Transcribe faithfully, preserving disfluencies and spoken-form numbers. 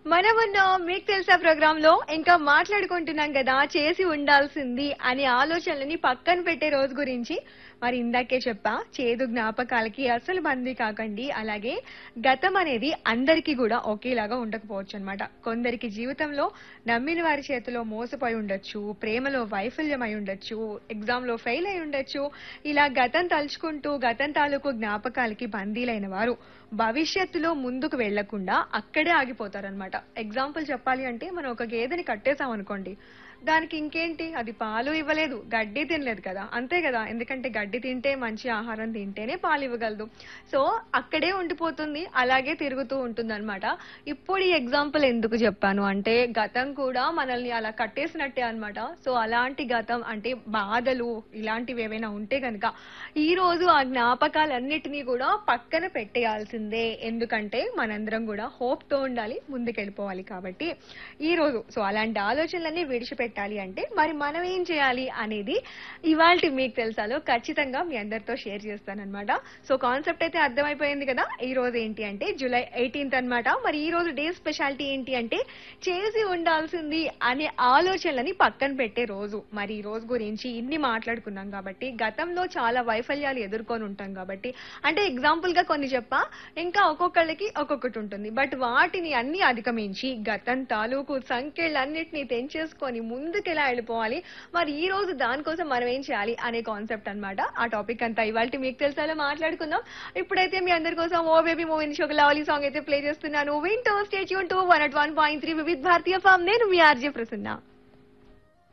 మనమున్నాం మీకు తెలుసా ప్రోగ్రామ్ లో ఇంకా మాట్లాడుకుంటున్నాం కదా చేసి ఉండాల్సింది అనే ఆలోచనలని పక్కన పెట్టే రోజు గురించి. మరి ఇందాకే చెప్పా, చేదు జ్ఞాపకాలకి అసలు బందీ కాకండి. అలాగే గతం అనేది అందరికీ కూడా ఒకేలాగా ఉండకపోవచ్చు అనమాట. కొందరికి జీవితంలో నమ్మిన వారి చేతిలో మోసపోయి ఉండొచ్చు, ప్రేమలో వైఫల్యం అయి ఉండొచ్చు, ఎగ్జామ్ లో ఫెయిల్ అయి ఉండొచ్చు. ఇలా గతం తలుచుకుంటూ గతం తాలూకు జ్ఞాపకాలకి బందీలైన వారు భవిష్యత్తులో ముందుకు వెళ్లకుండా అక్కడే ఆగిపోతారనమాట. ఎగ్జాంపుల్ చెప్పాలి అంటే, మనం ఒక గేదెని కట్టేసాం అనుకోండి, దానికి ఇంకేంటి, అది పాలు ఇవ్వలేదు, గడ్డి తినలేదు కదా, అంతే కదా. ఎందుకంటే గడ్డి తింటే, మంచి ఆహారం తింటేనే పాలు ఇవ్వగలదు. సో అక్కడే ఉండిపోతుంది, అలాగే తిరుగుతూ ఉంటుంది అనమాట. ఇప్పుడు ఈ ఎగ్జాంపుల్ ఎందుకు చెప్పాను అంటే, గతం కూడా మనల్ని అలా కట్టేసినట్టే అన్నమాట. సో అలాంటి గతం అంటే బాధలు ఇలాంటివి ఏవైనా ఉంటే గనక ఈ రోజు ఆ జ్ఞాపకాలన్నిటినీ కూడా పక్కన పెట్టేయాల్సిందే. ఎందుకంటే మనందరం కూడా హోప్ తో ఉండాలి, ముందుకెళ్ళిపోవాలి కాబట్టి ఈ రోజు. సో అలాంటి ఆలోచనలన్నీ విడిచిపెట్టాలి అంటే మరి మనం ఏం చేయాలి అనేది ఇవాల్టి మీకు తెలుసాలో ఖచ్చితంగా మీ అందరితో షేర్ చేస్తానన్నమాట. సో కాన్సెప్ట్ అయితే అర్థమైపోయింది కదా. ఈ రోజు ఏంటి అంటే జూలై ఎయిటీన్త్ అన్నమాట. మరి ఈ రోజు డే స్పెషాలిటీ ఏంటి అంటే, చేసి ఉండాల్సింది అనే ఆలోచనలని పక్కన పెట్టే రోజు. మరి ఈ రోజు గురించి ఇన్ని మాట్లాడుకున్నాం కాబట్టి, గతంలో చాలా వైఫల్యాలు ఎదుర్కొని ఉంటాం కాబట్టి, అంటే ఎగ్జాంపుల్ గా కొన్ని చెప్పా, ఇంకా ఒక్కొక్కళ్ళకి ఒక్కొక్కటి ఉంటుంది. బట్ వాటిని అన్ని అధిగమించి గతం తాలూకు సంఖ్యలన్నిటిని తెంచేసుకొని ముందుకెలా వెళ్ళిపోవాలి, మరి ఈ రోజు దానికోసం మనం ఏం చేయాలి అనే కాన్సెప్ట్ అన్నమాట. ఆ టాపిక్ అంతా ఇవాళ మీకు తెలుసాలో మాట్లాడుకుందాం. ఇప్పుడైతే మీ అందరి కోసం ఓ బేబీ మూవీ నుంచి ఒక లవ్లీ సాంగ్ అయితే ప్లే చేస్తున్నాను. వింటూ stay tune to one at one point three Vividh Bharatiya form. నేను మీ ఆర్జే ప్రసన్న.